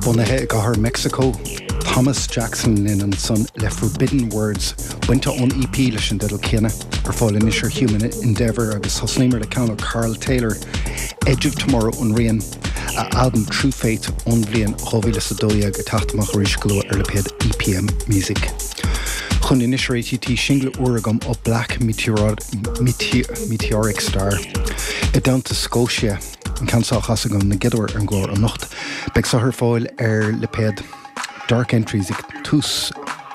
Bunathe go her Mexico, Thomas Jackson in and son Le Forbidden Words went on EP leis an dedal céanna ar fáil inisiir Human Endeavour agus thosnaimir le ceann Carl Taylor Edge of Tomorrow an rian album True Fate on bhliain chohíle sa dóiag a tachtach rísclú ar le pead EPM Music. Chun inisiir ATT single uiragam ó Black Meteoric Star i down to Scotia an cansá chasagam na gidúir an glór an nocht beag sa her fáil ar le pead Dark Entries ag tús